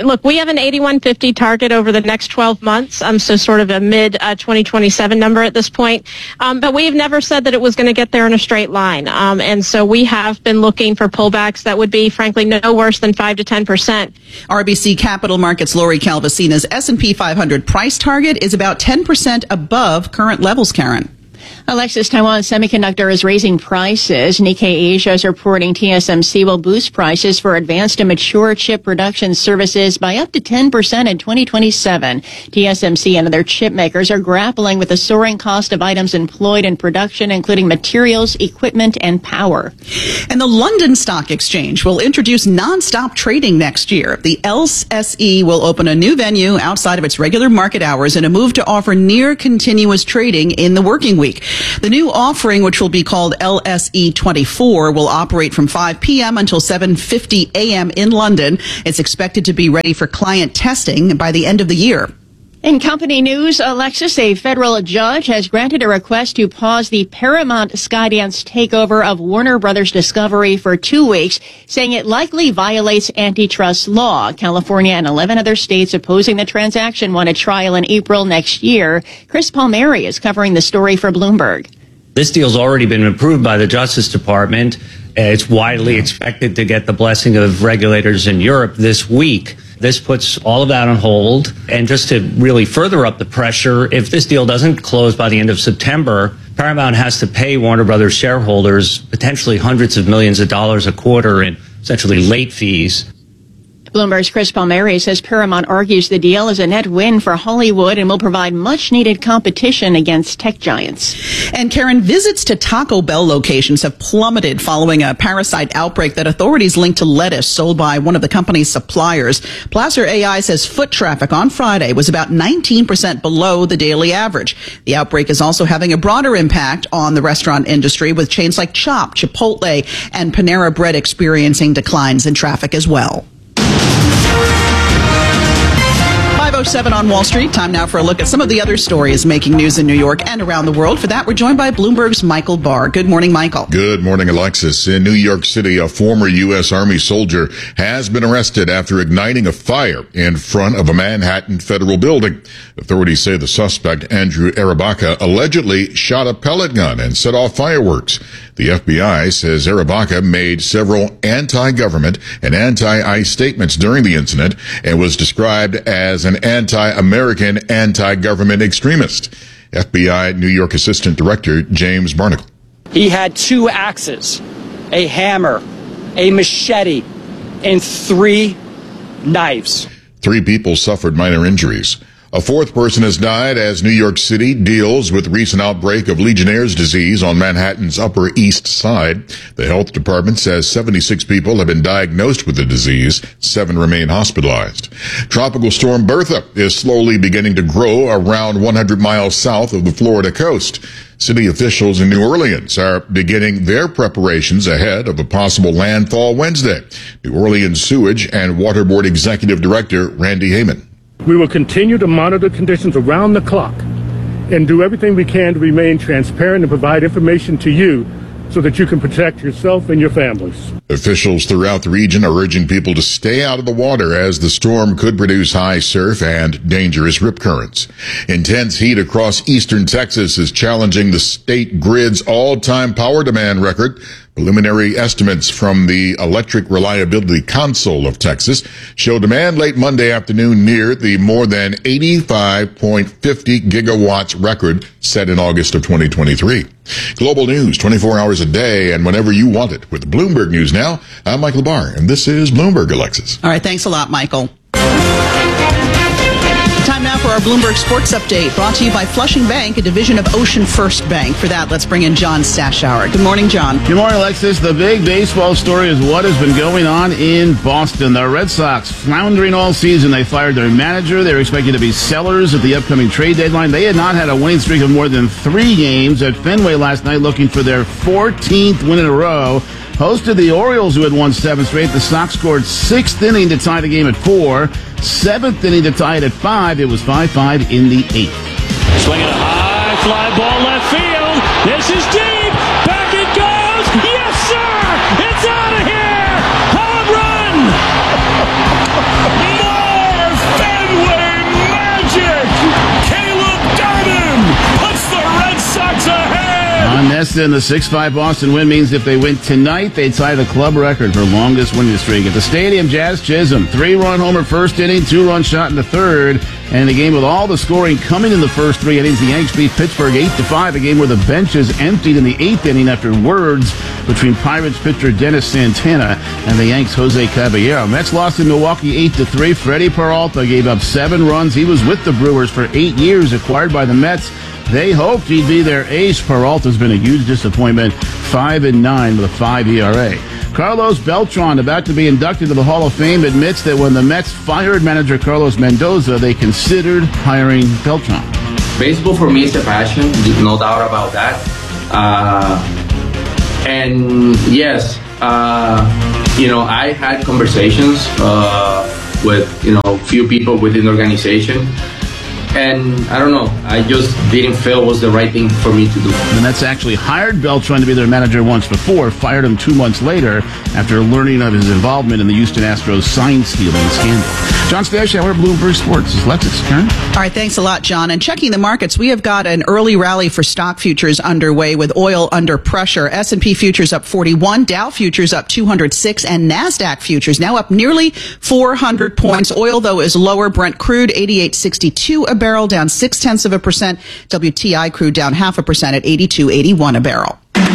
look, we have an eighty-one fifty target over the next twelve months, um, so sort of a mid uh, twenty twenty-seven number at this point. Um, but we've never said that it was going to get there in a straight line. Um, and so we have been looking for pullbacks that would be, frankly, no worse than five to ten percent. R B C Capital Markets' Lori Calvasina's S and P five hundred price target is about ten percent above current levels, Karen. Alexis, Taiwan Semiconductor is raising prices. Nikkei Asia is reporting T S M C will boost prices for advanced and mature chip production services by up to ten percent in twenty twenty-seven. T S M C and other chip makers are grappling with the soaring cost of items employed in production, including materials, equipment, and power. And the London Stock Exchange will introduce non-stop trading next year. The L S E will open a new venue outside of its regular market hours in a move to offer near continuous trading in the working week. The new offering, which will be called L S E twenty-four, will operate from five p.m. until seven fifty a.m. in London. It's expected to be ready for client testing by the end of the year. In company news, Alexis, a federal judge has granted a request to pause the Paramount Skydance takeover of Warner Brothers Discovery for two weeks, saying it likely violates antitrust law. California and eleven other states opposing the transaction want a trial in April next year. Chris Palmieri is covering the story for Bloomberg. This deal's already been approved by the Justice Department. It's widely expected to get the blessing of regulators in Europe this week. This puts all of that on hold. And just to really further up the pressure, if this deal doesn't close by the end of September, Paramount has to pay Warner Brothers shareholders potentially hundreds of millions of dollars a quarter in essentially late fees. Bloomberg's Chris Palmieri says Paramount argues the deal is a net win for Hollywood and will provide much-needed competition against tech giants. And Karen, visits to Taco Bell locations have plummeted following a parasite outbreak that authorities linked to lettuce sold by one of the company's suppliers. Placer A I says foot traffic on Friday was about nineteen percent below the daily average. The outbreak is also having a broader impact on the restaurant industry, with chains like Chop, Chipotle, and Panera Bread experiencing declines in traffic as well. five oh seven on Wall Street. Time now for a look at some of the other stories making news in New York and around the world. For that, we're joined by Bloomberg's Michael Barr. Good morning, Michael. Good morning, Alexis. In New York City, a former U S Army soldier has been arrested after igniting a fire in front of a Manhattan federal building. Authorities say the suspect, Andrew Arabaka, allegedly shot a pellet gun and set off fireworks. The F B I says Arabaka made several anti-government and anti-ICE statements during the incident and was described as an anti-American, anti-government extremist. F B I New York Assistant Director James Barnacle. He had two axes, a hammer, a machete, and three knives. Three people suffered minor injuries. A fourth person has died as New York City deals with recent outbreak of Legionnaire's disease on Manhattan's Upper East Side. The health department says seventy-six people have been diagnosed with the disease. Seven remain hospitalized. Tropical storm Bertha is slowly beginning to grow around one hundred miles south of the Florida coast. City officials in New Orleans are beginning their preparations ahead of a possible landfall Wednesday. New Orleans Sewage and Water Board Executive Director Randy Heyman. We will continue to monitor conditions around the clock and do everything we can to remain transparent and provide information to you so that you can protect yourself and your families. Officials throughout the region are urging people to stay out of the water as the storm could produce high surf and dangerous rip currents. Intense heat across eastern Texas is challenging the state grid's all-time power demand record. Preliminary estimates from the Electric Reliability Council of Texas show demand late Monday afternoon near the more than eighty-five point five zero gigawatts record set in August of twenty twenty-three. Global news twenty-four hours a day and whenever you want it. With Bloomberg News Now, I'm Michael Barr, and this is Bloomberg, Alexis. All right, thanks a lot, Michael. Time now for our Bloomberg Sports Update, brought to you by Flushing Bank, a division of Ocean First Bank. For that, let's bring in John Stashower. Good morning, John. Good morning, Alexis. The big baseball story is what has been going on in Boston. The Red Sox floundering all season. They fired their manager. They were expected to be sellers at the upcoming trade deadline. They had not had a winning streak of more than three games at Fenway last night, looking for their fourteenth win in a row. Hosted the Orioles, who had won seven straight. The Sox scored sixth inning to tie the game at four. Seventh inning to tie it at five. It was five five in the eighth. Swinging a high fly ball left field. This is deep. Back it goes. Yes, sir. It's out of here. Home run. Boston. The six five Boston win means if they win tonight, they'd tie the club record for longest winning streak. At the stadium, Jazz Chisholm, three-run homer first inning, two-run shot in the third. And in a game with all the scoring coming in the first three innings, the Yanks beat Pittsburgh eight to five, a game where the benches emptied in the eighth inning after words between Pirates pitcher Dennis Santana and the Yanks' Jose Caballero. Mets lost in Milwaukee eight to three. Freddie Peralta gave up seven runs. He was with the Brewers for eight years, acquired by the Mets. They hoped he'd be their ace. Peralta's been a huge disappointment, five and nine with a five E R A. Carlos Beltran, about to be inducted to the Hall of Fame, admits that when the Mets fired manager Carlos Mendoza, they considered hiring Beltran. Baseball for me is a passion, no doubt about that. Uh, and yes, uh, you know, I had conversations uh, with, you know, a few people within the organization. And I don't know, I just didn't feel it was the right thing for me to do. The Mets actually hired Beltran to be their manager once before, fired him two months later after learning of his involvement in the Houston Astros sign stealing scandal. John Stashower, Bloomberg Sports. Is Lexus Karen? All right, thanks a lot, John. And checking the markets, we have got an early rally for stock futures underway with oil under pressure. S and P futures up forty-one, Dow futures up two hundred six, and NASDAQ futures now up nearly four hundred points. Oil, though, is lower. Brent crude, eighty-eight sixty-two a barrel, down six tenths of a percent. W T I crude down half a percent at eighty-two eighty-one a barrel.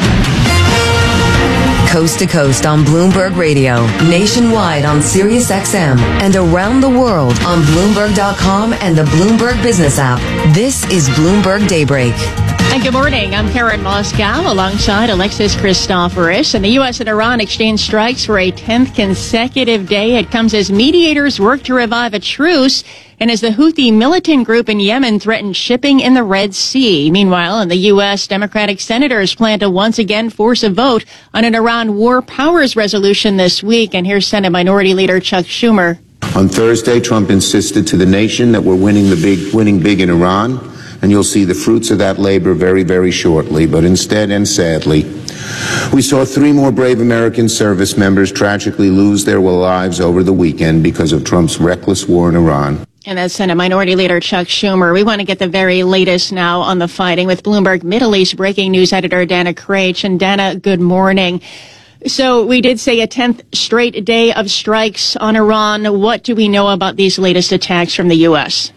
Coast to coast on Bloomberg Radio, nationwide on Sirius X M, and around the world on Bloomberg dot com and the Bloomberg Business app. This is Bloomberg Daybreak. And good morning. I'm Karen Moscow alongside Alexis Christoforous. And the U S and Iran exchange strikes for a tenth consecutive day. It comes as mediators work to revive a truce and as the Houthi militant group in Yemen threatens shipping in the Red Sea. Meanwhile, in the U S, Democratic senators plan to once again force a vote on an Iran war powers resolution this week. And here's Senate Minority Leader Chuck Schumer. On Thursday, Trump insisted to the nation that we're winning the big, winning big in Iran. And you'll see the fruits of that labor very, very shortly. But instead and sadly, we saw three more brave American service members tragically lose their lives over the weekend because of Trump's reckless war in Iran. And that's Senate Minority Leader Chuck Schumer. We want to get the very latest now on the fighting with Bloomberg Middle East breaking news editor Dana Craich. And Dana, good morning. So we did say a tenth straight day of strikes on Iran. What do we know about these latest attacks from the U S?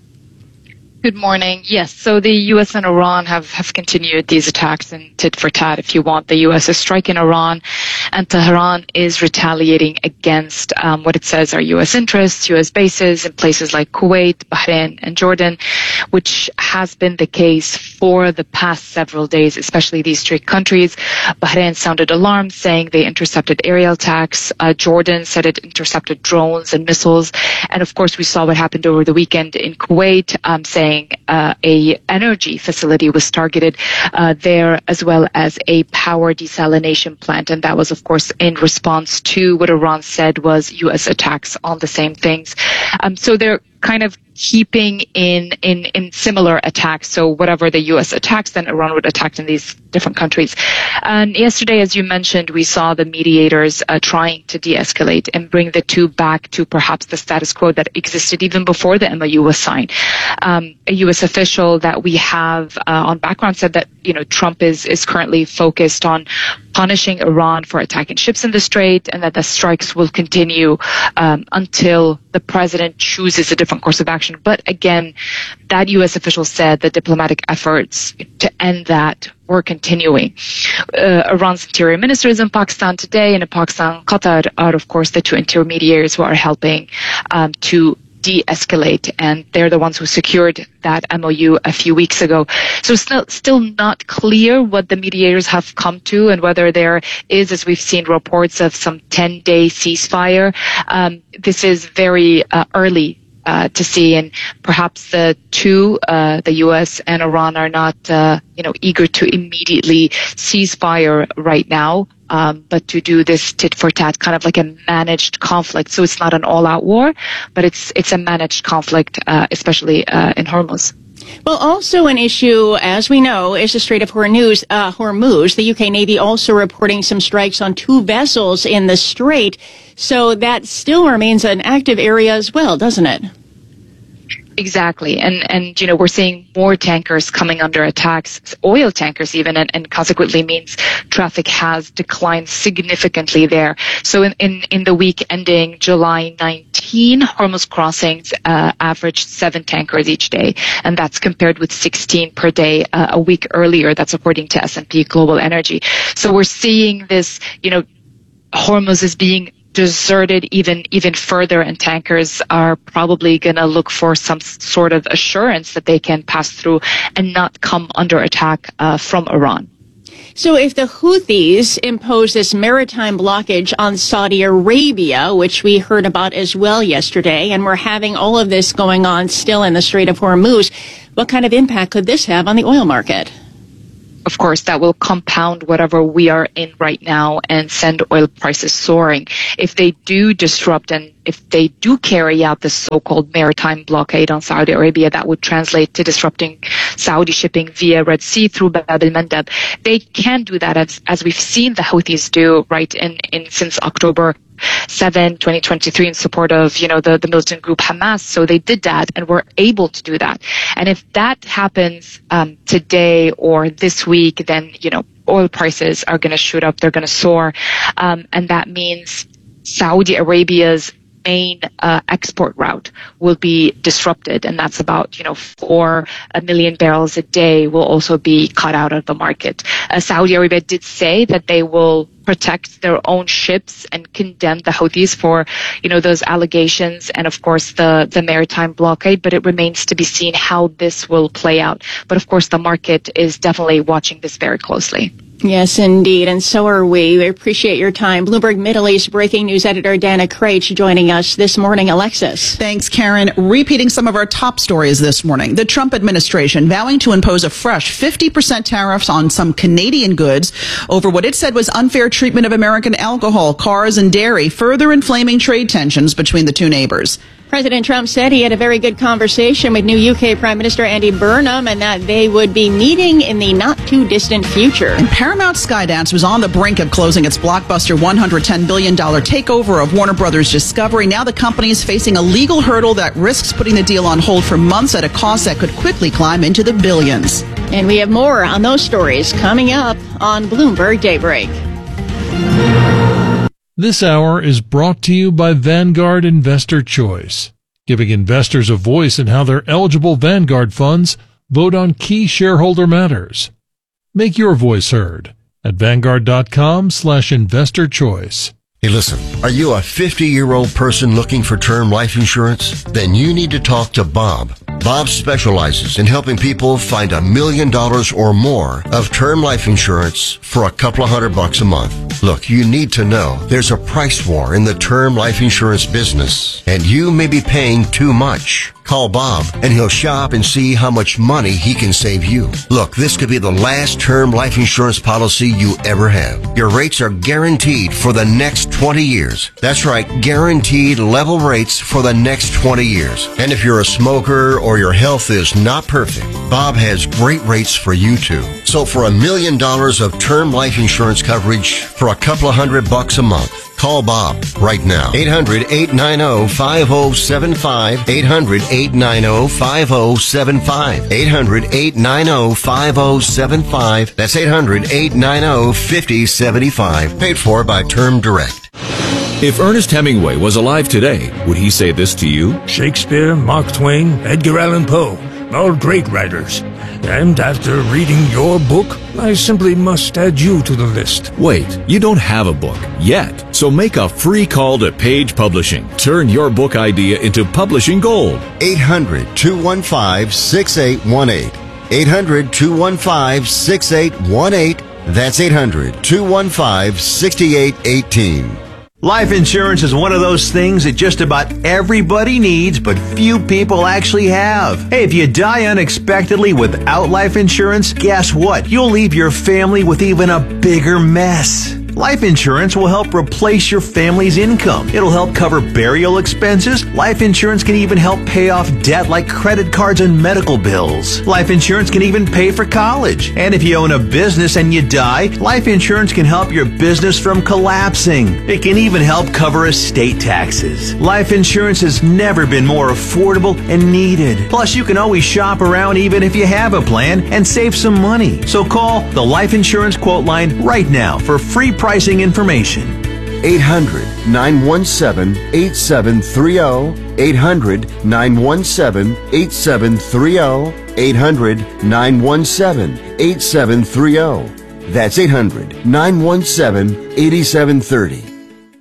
Good morning. Yes, so the U S and Iran have, have continued these attacks in tit for tat, if you want. The U S is striking Iran, and Tehran is retaliating against um, what it says are U S interests, U S bases in places like Kuwait, Bahrain, and Jordan, which has been the case for the past several days, especially these three countries. Bahrain sounded alarms, saying they intercepted aerial attacks. Uh, Jordan said it intercepted drones and missiles. And, of course, we saw what happened over the weekend in Kuwait, um, saying Uh, a energy facility was targeted uh, there, as well as a power desalination plant, and that was, of course, in response to what Iran said was U S attacks on the same things. Um, so they're kind of keeping in, in, in similar attacks. So whatever the U S attacks, then Iran would attack in these different countries. And yesterday, as you mentioned, we saw the mediators uh, trying to de-escalate and bring the two back to perhaps the status quo that existed even before the M O U was signed. Um, a U S official that we have uh, on background said that, you know, Trump is, is currently focused on punishing Iran for attacking ships in the Strait, and that the strikes will continue um, until the president chooses a different course of action. But again, that U S official said the diplomatic efforts to end that were continuing. Uh, Iran's interior minister is in Pakistan today, and in Pakistan, Qatar are, of course, the two intermediaries who are helping um, to de-escalate, and they're the ones who secured that M O U a few weeks ago. So it's still, still not clear what the mediators have come to, and whether there is, as we've seen reports of some ten-day ceasefire. Um, this is very uh, early Uh, to see, and perhaps the two, uh, the U S and Iran, are not, uh, you know, eager to immediately cease fire right now, um, but to do this tit for tat, kind of like a managed conflict. So it's not an all-out war, but it's it's a managed conflict, uh, especially uh, in Hormuz. Well, also an issue, as we know, is the Strait of Hormuz. Uh, Hormuz. The U K Navy also reporting some strikes on two vessels in the Strait. So that still remains an active area as well, doesn't it? Exactly. And, and, you know, we're seeing more tankers coming under attacks, oil tankers even, and, and consequently means traffic has declined significantly there. So in, in, in the week ending July nineteenth, Hormuz crossings uh, averaged seven tankers each day. And that's compared with sixteen per day uh, a week earlier. That's according to S and P Global Energy. So we're seeing this, you know, Hormuz is being deserted even even further, and tankers are probably going to look for some sort of assurance that they can pass through and not come under attack uh, from Iran. So if the Houthis impose this maritime blockage on Saudi Arabia, which we heard about as well yesterday, and we're having all of this going on still in the Strait of Hormuz, what kind of impact could this have on the oil market? Of course, that will compound whatever we are in right now and send oil prices soaring. If they do disrupt and if they do carry out this so-called maritime blockade on Saudi Arabia, that would translate to disrupting Saudi shipping via Red Sea through Bab el-Mandeb. They can do that as, as we've seen the Houthis do, right, in, in since October seventh, twenty twenty-three in support of, you know, the, the militant group Hamas. So they did that and were able to do that. And if that happens um, today or this week, then, you know, oil prices are going to shoot up. They're going to soar. Um, and that means Saudi Arabia's main uh, export route will be disrupted, and that's about, you know, four a million barrels a day will also be cut out of the market. Uh, Saudi Arabia did say that they will protect their own ships and condemn the Houthis for, you know, those allegations and, of course, the, the maritime blockade, but it remains to be seen how this will play out. But, of course, the market is definitely watching this very closely. Yes, indeed, and so are we. We appreciate your time. Bloomberg Middle East breaking news editor Dana Craich joining us this morning. Alexis. Thanks, Karen. Repeating some of our top stories this morning. The Trump administration vowing to impose a fresh fifty percent tariffs on some Canadian goods over what it said was unfair treatment of American alcohol, cars, and dairy, further inflaming trade tensions between the two neighbors. President Trump said he had a very good conversation with new U K Prime Minister Andy Burnham and that they would be meeting in the not-too-distant future. And Paramount Skydance was on the brink of closing its blockbuster one hundred ten billion dollars takeover of Warner Brothers Discovery. Now the company is facing a legal hurdle that risks putting the deal on hold for months at a cost that could quickly climb into the billions. And we have more on those stories coming up on Bloomberg Daybreak. This hour is brought to you by Vanguard Investor Choice, giving investors a voice in how their eligible Vanguard funds vote on key shareholder matters. Make your voice heard at Vanguard.com slash investor choice. Hey, listen, are you a fifty-year-old person looking for term life insurance? Then you need to talk to Bob. Bob specializes in helping people find a million dollars or more of term life insurance for a couple of hundred bucks a month. Look, you need to know there's a price war in the term life insurance business, and you may be paying too much. Call Bob, and he'll shop and see how much money he can save you. Look, this could be the last term life insurance policy you ever have. Your rates are guaranteed for the next twenty years. That's right, guaranteed level rates for the next twenty years. And if you're a smoker or your health is not perfect, Bob has great rates for you too. So for a million dollars of term life insurance coverage for a couple of hundred bucks a month, call Bob right now. eight hundred, eight nine zero, five zero seven five. eight hundred, eight nine zero, five zero seven five. eight hundred, eight nine zero, five zero seven five. That's eight hundred, eight nine zero, five zero seven five. Paid for by Term Direct. If Ernest Hemingway was alive today, would he say this to you? Shakespeare, Mark Twain, Edgar Allan Poe, all great writers. And after reading your book, I simply must add you to the list. Wait, you don't have a book yet. So make a free call to Page Publishing. Turn your book idea into publishing gold. eight hundred, two one five, six eight one eight. eight hundred, two one five, six eight one eight. That's eight hundred, two one five, six eight one eight. Life insurance is one of those things that just about everybody needs, but few people actually have. Hey, if you die unexpectedly without life insurance, guess what? You'll leave your family with even a bigger mess. Life insurance will help replace your family's income. It'll help cover burial expenses. Life insurance can even help pay off debt like credit cards and medical bills. Life insurance can even pay for college. And if you own a business and you die, life insurance can help your business from collapsing. It can even help cover estate taxes. Life insurance has never been more affordable and needed. Plus, you can always shop around even if you have a plan and save some money. So call the Life Insurance Quote Line right now for free pricing information. eight hundred, nine one seven, eight seven three zero. eight hundred, nine one seven, eight seven three zero. eight hundred, nine one seven, eight seven three zero. That's eight hundred, nine one seven, eight seven three zero.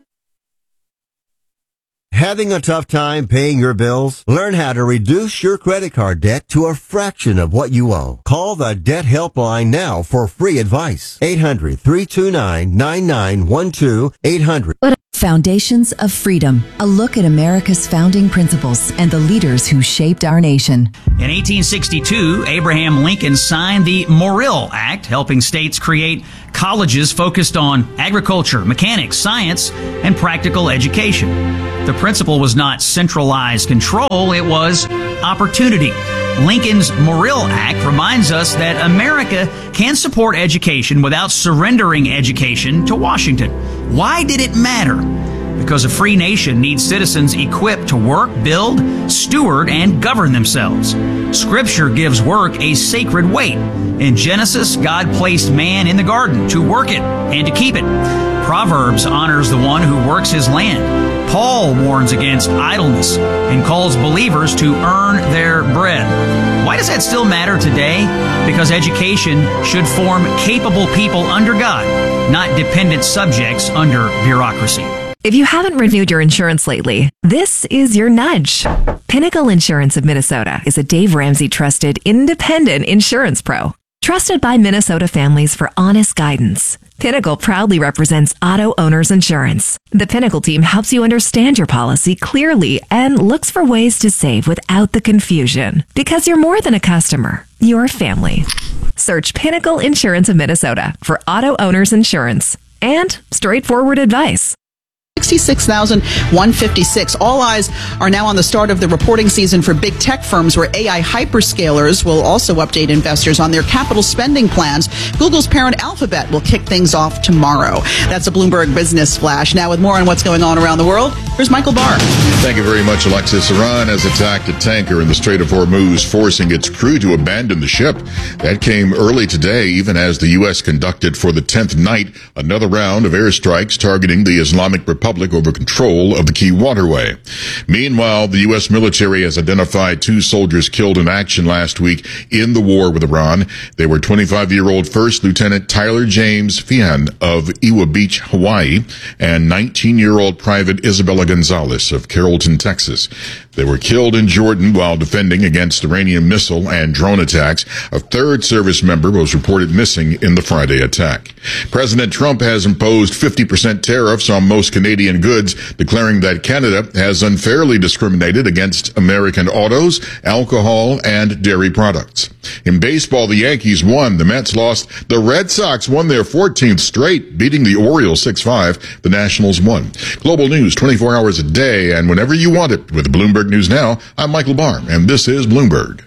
Having a tough time paying your bills? Learn how to reduce your credit card debt to a fraction of what you owe. Call the Debt Helpline now for free advice. eight hundred, three two nine, nine nine one two. eight hundred. Foundations of Freedom, a look at America's founding principles and the leaders who shaped our nation. In eighteen sixty-two, Abraham Lincoln signed the Morrill Act, helping states create colleges focused on agriculture, mechanics, science, and practical education. The principle was not centralized control, it was opportunity. Lincoln's Morrill Act reminds us that America can support education without surrendering education to Washington. Why did it matter? Because a free nation needs citizens equipped to work, build, steward, and govern themselves. Scripture gives work a sacred weight. In Genesis, God placed man in the garden to work it and to keep it. Proverbs honors the one who works his land. Paul warns against idleness and calls believers to earn their bread. Why does that still matter today? Because education should form capable people under God, not dependent subjects under bureaucracy. If you haven't renewed your insurance lately, this is your nudge. Pinnacle Insurance of Minnesota is a Dave Ramsey trusted independent insurance pro. Trusted by Minnesota families for honest guidance. Pinnacle proudly represents auto owners insurance. The Pinnacle team helps you understand your policy clearly and looks for ways to save without the confusion. Because you're more than a customer, you're family. Search Pinnacle Insurance of Minnesota for auto owners insurance and straightforward advice. sixty-six thousand one hundred fifty-six. All eyes are now on the start of the reporting season for big tech firms, where A I hyperscalers will also update investors on their capital spending plans. Google's parent Alphabet will kick things off tomorrow. That's a Bloomberg Business Flash. Now, with more on what's going on around the world, here's Michael Barr. Thank you very much, Alexis. Iran has attacked a tanker in the Strait of Hormuz, forcing its crew to abandon the ship. That came early today, even as the U S conducted for the tenth night another round of airstrikes targeting the Islamic Republic over control of the key waterway. Meanwhile, the U S military has identified two soldiers killed in action last week in the war with Iran. They were twenty-five-year-old First Lieutenant Tyler James Feehan of Iwa Beach, Hawaii, and nineteen-year-old Private Isabella Gonzalez of Carrollton, Texas. They were killed in Jordan while defending against Iranian missile and drone attacks. A third service member was reported missing in the Friday attack. President Trump has imposed fifty percent tariffs on most Canadian goods, declaring that Canada has unfairly discriminated against American autos, alcohol, and dairy products. In baseball, the Yankees won. The Mets lost. The Red Sox won their fourteenth straight, beating the Orioles six five. The Nationals won. Global news twenty-four hours a day and whenever you want it with Bloomberg News Now. I'm Michael Barr, and this is Bloomberg.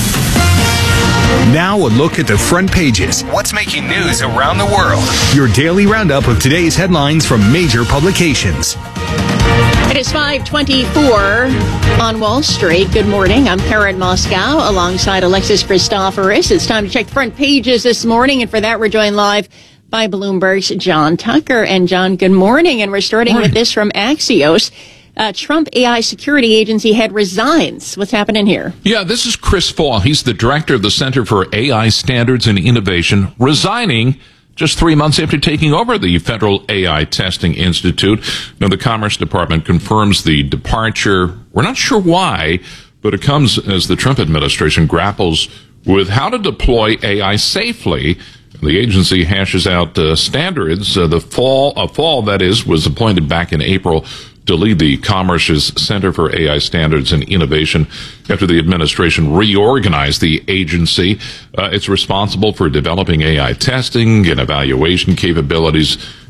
Now a look at the front pages. What's making news around the world? Your daily roundup of today's headlines from major publications. It is five twenty-four on Wall Street. Good morning. I'm Karen Moscow alongside Alexis Christoforous. It's time to check the front pages this morning, and for that we're joined live by Bloomberg's John Tucker. And John, good morning. And we're starting morning. with this from Axios. Uh, Trump A I security agency head resigns. What's happening here? Yeah, this is Chris Fall. He's the director of the Center for A I Standards and Innovation, resigning just three months after taking over the Federal A I Testing Institute. Now, the Commerce Department confirms the departure. We're not sure why, but it comes as the Trump administration grapples with how to deploy A I safely. The agency hashes out uh, standards. Uh, the fall, a fall that is, was appointed back in April to lead the Commerce's Center for A I Standards and Innovation after the administration reorganized the agency. Uh, it's responsible for developing A I testing and evaluation capabilities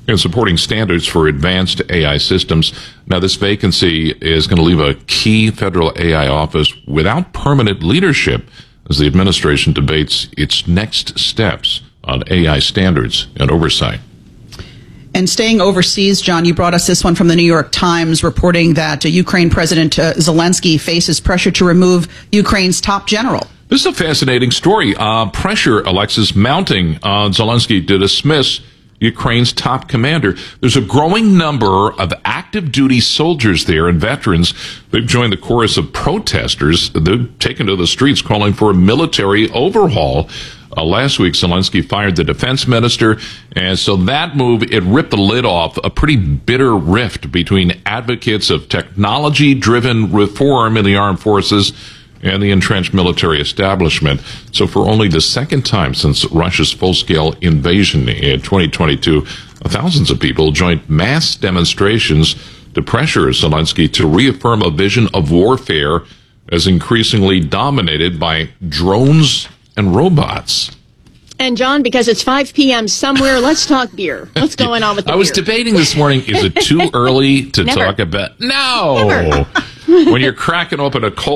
and supporting standards for advanced A I systems. Now, this vacancy is going to leave a key federal A I office without permanent leadership as the administration debates its next steps on A I standards and oversight. And staying overseas, John, you brought us this one from the New York Times reporting that uh, Ukraine President uh, Zelensky faces pressure to remove Ukraine's top general. This is a fascinating story. Uh, pressure, Alexis, mounting on Zelensky to dismiss Ukraine's top commander. There's a growing number of active duty soldiers there and veterans. They've joined the chorus of protesters. They've taken to the streets calling for a military overhaul. Uh, last week, Zelensky fired the defense minister, and so that move, it ripped the lid off a pretty bitter rift between advocates of technology-driven reform in the armed forces and the entrenched military establishment. So for only the second time since Russia's full-scale invasion in twenty twenty-two, thousands of people joined mass demonstrations to pressure Zelensky to reaffirm a vision of warfare as increasingly dominated by drones and robots. And John, because it's five p.m. somewhere, let's talk beer. What's going on with the I was beer? debating this morning, is it too early to Never. talk about... No! Never. When you're cracking open a cold